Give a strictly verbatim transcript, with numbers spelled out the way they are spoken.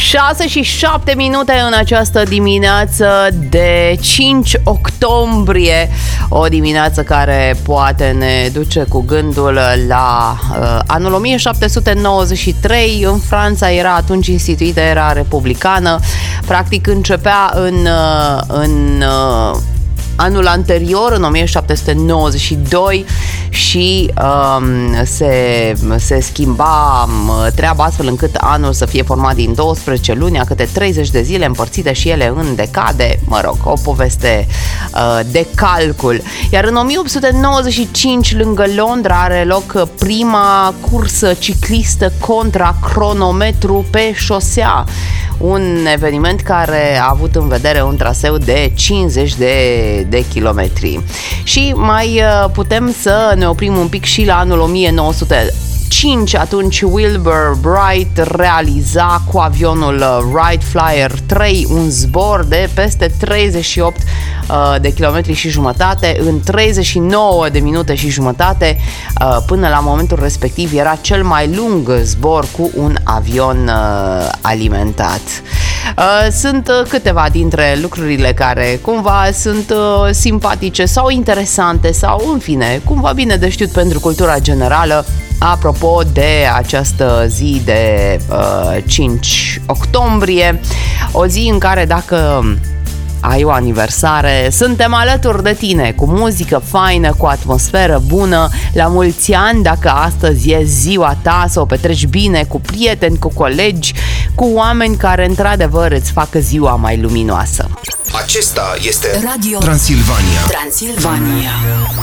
șase și șapte minute în această dimineață de cinci octombrie, o dimineață care poate ne duce cu gândul la uh, anul o mie șapte sute nouăzeci și trei. În Franța era atunci instituită era republicană, practic începea în, uh, în uh, anul anterior, în o mie șapte sute nouăzeci și doi, și um, se, se schimba um, treaba astfel încât anul să fie format din douăsprezece luni, a câte treizeci de zile împărțite și ele în decade, mă rog, o poveste uh, de calcul. Iar în o mie opt sute nouăzeci și cinci, lângă Londra, are loc prima cursă ciclistă contra cronometru pe șosea, un eveniment care a avut în vedere un traseu de cincizeci de, de kilometri. Și mai putem să ne oprim un pic și la anul o mie nouă sute cinci, atunci Wilbur Wright realiza cu avionul Wright Flyer trei un zbor de peste treizeci și opt uh, de kilometri și jumătate în treizeci și nouă de minute și jumătate. Uh, până la momentul respectiv era cel mai lung zbor cu un avion uh, alimentat. Uh, sunt uh, câteva dintre lucrurile care cumva sunt uh, simpatice sau interesante sau, în fine, cumva bine de știut pentru cultura generală. Apropo de această zi de uh, cinci octombrie, o zi în care, dacă ai o aniversare, suntem alături de tine cu muzică faină, cu atmosferă bună, la mulți ani dacă astăzi e ziua ta, să o petreci bine cu prieteni, cu colegi, cu oameni care într-adevăr îți fac ziua mai luminoasă. Acesta este Radio Transilvania. Transilvania.